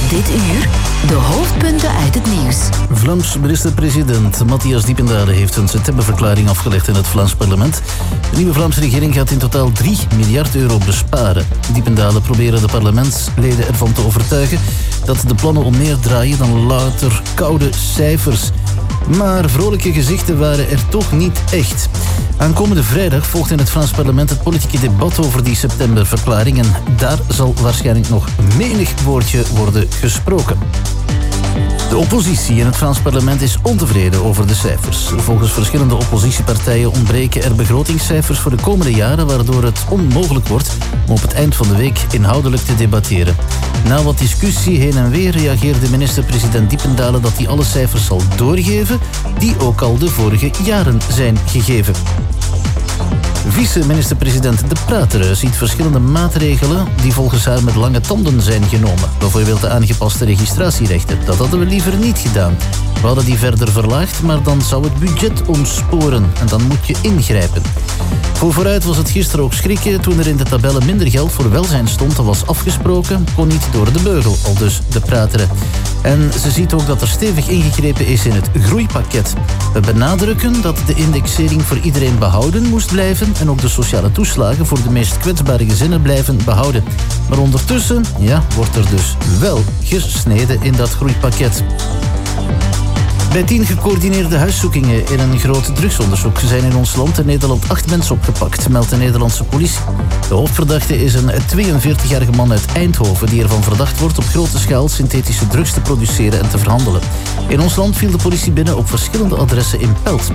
Dit uur de hoofdpunten uit het nieuws. Vlaams minister-president Matthias Diependale heeft een septemberverklaring afgelegd in het Vlaams parlement. De nieuwe Vlaamse regering gaat in totaal 3 miljard euro besparen. Diependale probeerde de parlementsleden ervan te overtuigen dat de plannen om meer draaien dan louter koude cijfers. Maar vrolijke gezichten waren er toch niet echt. Aankomende vrijdag volgt in het Vlaams parlement het politieke debat over die septemberverklaring en daar zal waarschijnlijk nog menig woordje worden gesproken. De oppositie in het Vlaams parlement is ontevreden over de cijfers. Volgens verschillende oppositiepartijen ontbreken er begrotingscijfers voor de komende jaren, waardoor het onmogelijk wordt om op het eind van de week inhoudelijk te debatteren. Na wat discussie heen en weer reageerde minister-president Diependale dat hij alle cijfers zal doorgeven die ook al de vorige jaren zijn gegeven. Vice-minister-president De Prateren ziet verschillende maatregelen die volgens haar met lange tanden zijn genomen. Bijvoorbeeld de aangepaste registratierechten. Dat hadden we liever niet gedaan. We hadden die verder verlaagd, maar dan zou het budget omsporen. En dan moet je ingrijpen. Voor vooruit was het gisteren ook schrikken toen er in de tabellen minder geld voor welzijn stond. Dat was afgesproken, kon niet door de beugel, aldus De Prateren. En ze ziet ook dat er stevig ingegrepen is in het groeipakket. We benadrukken dat de indexering voor iedereen behouden moest blijven en ook de sociale toeslagen voor de meest kwetsbare gezinnen blijven behouden. Maar ondertussen, wordt er dus wel gesneden in dat groeipakket. Bij 10 gecoördineerde huiszoekingen in een groot drugsonderzoek zijn in ons land in Nederland 8 mensen opgepakt, meldt de Nederlandse politie. De hoofdverdachte is een 42-jarige man uit Eindhoven die ervan verdacht wordt op grote schaal synthetische drugs te produceren en te verhandelen. In ons land viel de politie binnen op verschillende adressen in Pelt.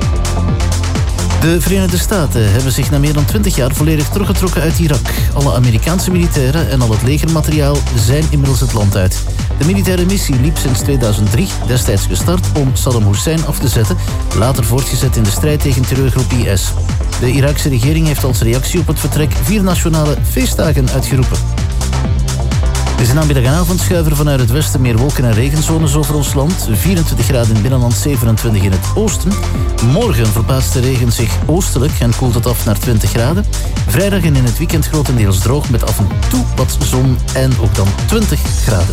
De Verenigde Staten hebben zich na meer dan 20 jaar volledig teruggetrokken uit Irak. Alle Amerikaanse militairen en al het legermateriaal zijn inmiddels het land uit. De militaire missie liep sinds 2003, destijds gestart om Saddam Hussein af te zetten, later voortgezet in de strijd tegen terreurgroep IS. De Iraakse regering heeft als reactie op het vertrek 4 nationale feestdagen uitgeroepen. Deze namiddag en avond schuiven vanuit het westen meer wolken- en regenzones over ons land. 24 graden in het binnenland, 27 in het oosten. Morgen verplaatst de regen zich oostelijk en koelt het af naar 20 graden. Vrijdag en in het weekend grotendeels droog met af en toe wat zon en ook dan 20 graden.